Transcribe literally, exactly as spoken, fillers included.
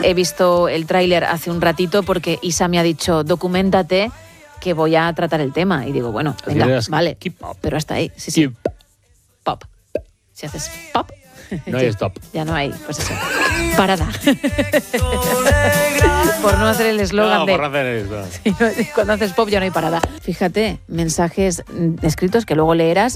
he visto el tráiler hace un ratito porque Isa me ha dicho, documéntate que voy a tratar el tema. Y digo, bueno, venga, vale, pero hasta ahí. Sí, sí. Pop. Si haces pop... No hay stop. Ya no hay, pues eso. Parada. Por no hacer el eslogan no, de... por hacer eso. Sí, cuando haces pop ya no hay parada. Fíjate, mensajes escritos que luego leerás